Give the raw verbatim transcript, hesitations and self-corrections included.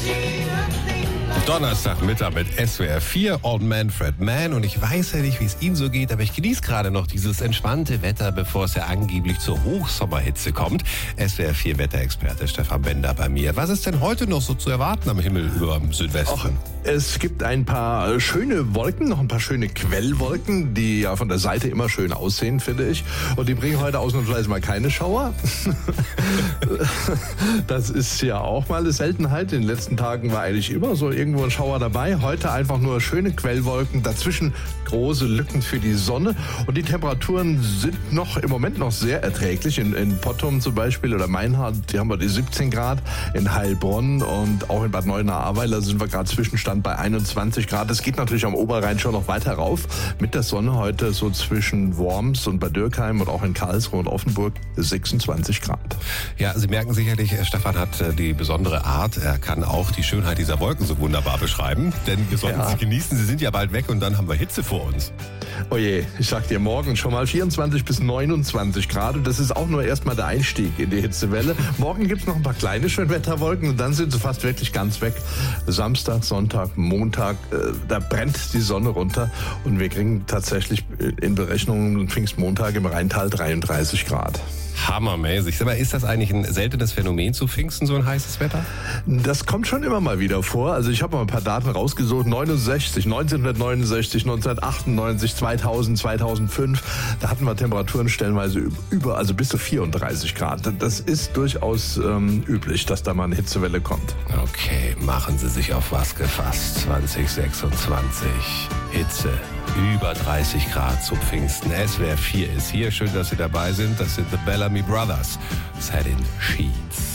Donnerstagmittag mit S W R vier, Old Manfred Mann. Und ich weiß ja nicht, wie es Ihnen so geht, aber ich genieße gerade noch dieses entspannte Wetter, bevor es ja angeblich zur Hochsommerhitze kommt. S W R vier Wetterexperte Stefan Bender bei mir. Was ist denn heute noch so zu erwarten am Himmel über dem Südwesten? Och, es gibt ein paar schöne Wolken, noch ein paar schöne Quellwolken, die ja von der Seite immer schön aussehen, finde ich. Und die bringen heute ausnahmsweise mal keine Schauer. Das ist ja auch mal eine Seltenheit. In den letzten Tagen war eigentlich immer so irgendwo ein Schauer dabei. Heute einfach nur schöne Quellwolken, dazwischen große Lücken für die Sonne. Und die Temperaturen sind noch im Moment noch sehr erträglich. In, in Pottum zum Beispiel oder Meinhard, hier haben wir die siebzehn Grad. In Heilbronn und auch in Bad Neuenahr-Ahrweiler sind wir gerade Zwischenstand bei einundzwanzig Grad. Es geht natürlich am Oberrhein schon noch weiter rauf. Mit der Sonne heute so zwischen Worms und Bad Dürkheim und auch in Karlsruhe und Offenburg sechsundzwanzig Grad. Ja, Sie merken sicherlich, Stefan hat die besondere Art. Er kann auch die Schönheit dieser Wolken so wunderbar beschreiben. Denn wir sollten Ja. sie genießen. Sie sind ja bald weg und dann haben wir Hitze vor uns. Oh je, ich sag dir, morgen schon mal vierundzwanzig bis neunundzwanzig Grad. Und das ist auch nur erstmal der Einstieg in die Hitzewelle. Morgen gibt's noch ein paar kleine Schönwetterwolken und dann sind sie fast wirklich ganz weg. Samstag, Sonntag, Montag, äh, da brennt die Sonne runter. Und wir kriegen tatsächlich in Berechnungen Pfingstmontag im Rheintal dreiunddreißig Grad. Hammermäßig. Sag mal, ist das eigentlich ein seltenes Phänomen zu Pfingsten, so ein heißes Wetter? Das kommt schon immer mal wieder vor. Also ich habe mal ein paar Daten rausgesucht. neunundsechzig, neunzehnhundertneunundsechzig, neunzehnhundertachtundneunzig, zweitausend, zweitausendfünf. Da hatten wir Temperaturen stellenweise über, also bis zu vierunddreißig Grad. Das ist durchaus ähm, üblich, dass da mal eine Hitzewelle kommt. Okay, machen Sie sich auf was gefasst. zwanzig sechsundzwanzig. Hitze. Über dreißig Grad zu Pfingsten. S W R vier ist hier. Schön, dass Sie dabei sind. Das sind The Bellamy Brothers. Satin Sheets.